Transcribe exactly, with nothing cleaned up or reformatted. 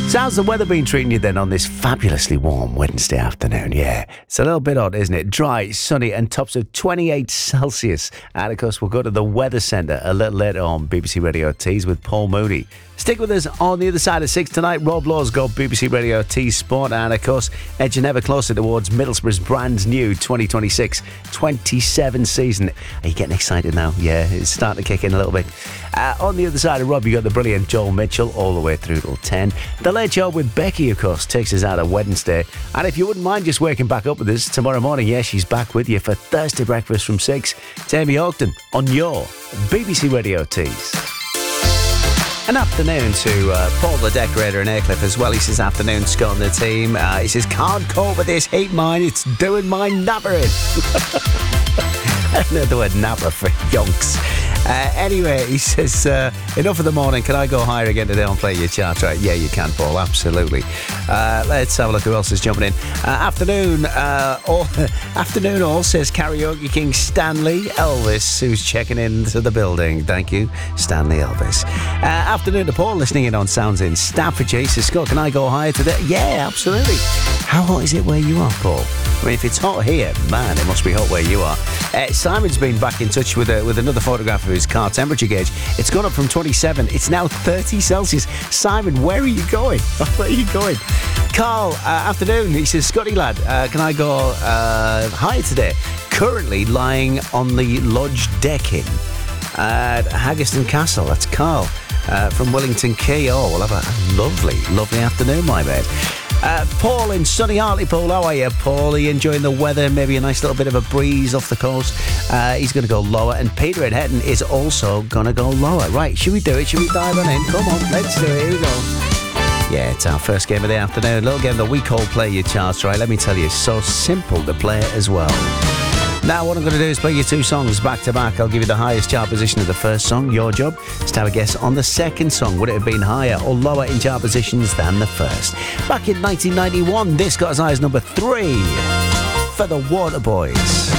How's the weather been treating you then on this fabulously warm Wednesday afternoon? Yeah, it's a little bit odd, isn't it? Dry, sunny and tops of twenty-eight Celsius. And of course, we'll go to the Weather Centre a little later on B B C Radio Tees with Paul Mooney. Stick with us on the other side of six tonight. Rob Law's got B B C Radio T Sport, and of course, edging ever closer towards Middlesbrough's brand new twenty twenty-six twenty-seven season. Are you getting excited now? Yeah, it's starting to kick in a little bit. Uh, on the other side of Rob, you got the brilliant Joel Mitchell all the way through till ten. The Late Show with Becky, of course, takes us out of Wednesday. And if you wouldn't mind just waking back up with us tomorrow morning, yeah, she's back with you for Thursday breakfast from six. It's Amy Ogden on your B B C Radio Tees. An afternoon to uh, Paul the Decorator in Aycliffe as well. He says, afternoon, Scott and the team. Uh, he says, can't cope with this heat, mine. It's doing my nappering. Another word, napper for yonks. Uh, anyway, he says, uh, enough of the morning. Can I go higher again today and play your chart? Right? Yeah, you can, Paul. Absolutely. Uh, let's have a look who else is jumping in. Uh, afternoon, uh, all, afternoon all, says Karaoke King Stanley Elvis, who's checking into the building. Thank you, Stanley Elvis. Uh, afternoon to Paul, listening in on Sounds in Staffordshire. He says, Scott, can I go higher today? Yeah, absolutely. How hot is it where you are, Paul? I mean, if it's hot here, man, it must be hot where you are. Uh, Simon's been back in touch with a, with another photograph of his car temperature gauge. It's gone up from twenty-seven. It's now thirty Celsius. Simon, where are you going? Where are you going? Carl, uh, afternoon. He says, Scotty lad, uh, can I go uh, higher today? Currently lying on the lodge decking at Haggerston Castle. That's Carl uh, from Wellington Quay. Oh, we'll have a lovely, lovely afternoon, my mate. Uh, Paul in sunny Hartlepool. How are you, Paul? Are you enjoying the weather? Maybe a nice little bit of a breeze off the coast. Uh, he's going to go lower. And Peter in Hetton is also going to go lower. Right, should we do it? Should we dive on in? Come on, let's do it. Here we go. Yeah, it's our first game of the afternoon. A little game that we call Play Your Charts, right? Let me tell you, it's so simple to play as well. Now, what I'm going to do is play you two songs back to back. I'll give you the highest chart position of the first song. Your job is to have a guess on the second song. Would it have been higher or lower in chart positions than the first? Back in nineteen ninety-one, this got as high as number three for the Waterboys.